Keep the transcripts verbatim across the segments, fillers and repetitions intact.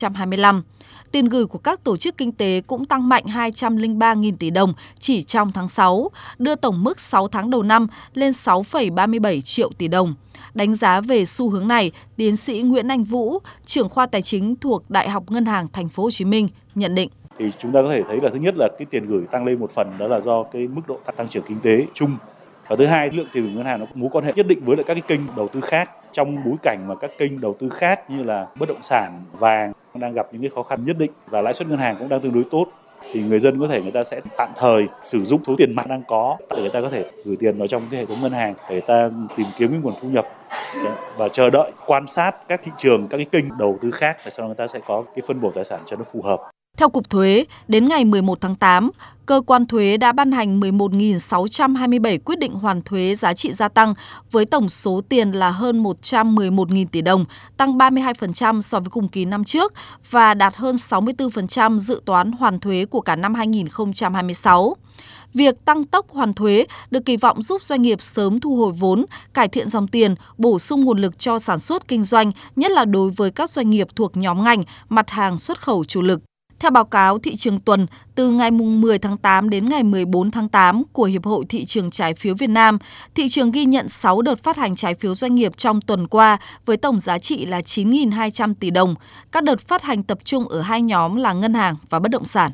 trăm hai mươi lăm. Tiền gửi của các tổ chức kinh tế cũng tăng mạnh hai trăm lẻ ba nghìn tỷ đồng chỉ trong tháng sáu, đưa tổng mức sáu tháng đầu năm lên sáu phẩy ba mươi bảy triệu tỷ đồng. Đánh giá về xu hướng này, tiến sĩ Nguyễn Anh Vũ, trưởng khoa tài chính thuộc Đại học Ngân hàng Thành phố Hồ Chí Minh nhận định. Thì chúng ta có thể thấy là thứ nhất là cái tiền gửi tăng lên một phần đó là do cái mức độ tăng trưởng kinh tế chung. Và thứ hai, lượng tiền gửi ngân hàng nó có mối quan hệ nhất định với lại các cái kênh đầu tư khác, trong bối cảnh mà các kênh đầu tư khác như là bất động sản, vàng đang gặp những cái khó khăn nhất định và lãi suất ngân hàng cũng đang tương đối tốt, thì người dân có thể người ta sẽ tạm thời sử dụng số tiền mặt đang có để người ta có thể gửi tiền vào trong cái hệ thống ngân hàng để người ta tìm kiếm cái nguồn thu nhập và chờ đợi quan sát các thị trường, các cái kênh đầu tư khác để sau đó người ta sẽ có cái phân bổ tài sản cho nó phù hợp. Theo Cục Thuế, đến ngày mười một tháng tám, cơ quan thuế đã ban hành mười một nghìn sáu trăm hai mươi bảy quyết định hoàn thuế giá trị gia tăng với tổng số tiền là hơn một trăm mười một nghìn tỷ đồng, tăng ba mươi hai phần trăm so với cùng kỳ năm trước và đạt hơn sáu mươi tư phần trăm dự toán hoàn thuế của cả năm hai nghìn không trăm hai mươi sáu. Việc tăng tốc hoàn thuế được kỳ vọng giúp doanh nghiệp sớm thu hồi vốn, cải thiện dòng tiền, bổ sung nguồn lực cho sản xuất kinh doanh, nhất là đối với các doanh nghiệp thuộc nhóm ngành, mặt hàng xuất khẩu chủ lực. Theo báo cáo thị trường tuần, từ ngày mười tháng tám đến ngày mười bốn tháng tám của Hiệp hội Thị trường Trái phiếu Việt Nam, thị trường ghi nhận sáu đợt phát hành trái phiếu doanh nghiệp trong tuần qua với tổng giá trị là chín nghìn hai trăm tỷ đồng. Các đợt phát hành tập trung ở hai nhóm là ngân hàng và bất động sản.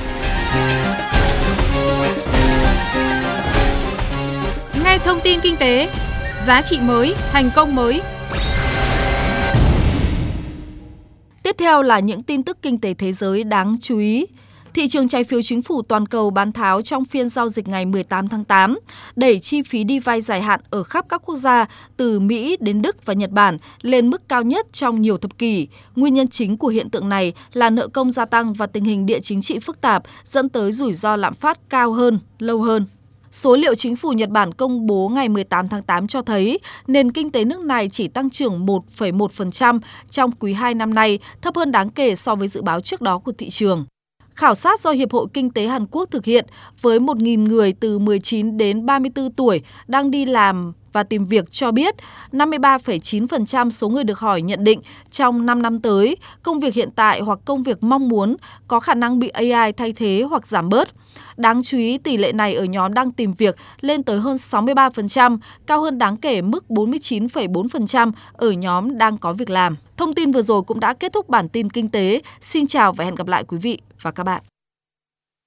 Nghe thông tin kinh tế, giá trị mới, thành công mới. Tiếp theo là những tin tức kinh tế thế giới đáng chú ý. Thị trường trái phiếu chính phủ toàn cầu bán tháo trong phiên giao dịch ngày mười tám tháng tám, đẩy chi phí đi vay dài hạn ở khắp các quốc gia từ Mỹ đến Đức và Nhật Bản lên mức cao nhất trong nhiều thập kỷ. Nguyên nhân chính của hiện tượng này là nợ công gia tăng và tình hình địa chính trị phức tạp dẫn tới rủi ro lạm phát cao hơn, lâu hơn. Số liệu chính phủ Nhật Bản công bố ngày mười tám tháng tám cho thấy nền kinh tế nước này chỉ tăng trưởng một phẩy một phần trăm trong quý hai năm nay, thấp hơn đáng kể so với dự báo trước đó của thị trường. Khảo sát do Hiệp hội Kinh tế Hàn Quốc thực hiện với một nghìn người từ mười chín đến ba mươi tư tuổi đang đi làm và tìm việc cho biết năm mươi ba phẩy chín phần trăm số người được hỏi nhận định trong năm năm tới, công việc hiện tại hoặc công việc mong muốn có khả năng bị a i thay thế hoặc giảm bớt. Đáng chú ý, tỷ lệ này ở nhóm đang tìm việc lên tới hơn sáu mươi ba phần trăm, cao hơn đáng kể mức bốn mươi chín phẩy bốn phần trăm ở nhóm đang có việc làm. Thông tin vừa rồi cũng đã kết thúc bản tin kinh tế. Xin chào và hẹn gặp lại quý vị và các bạn.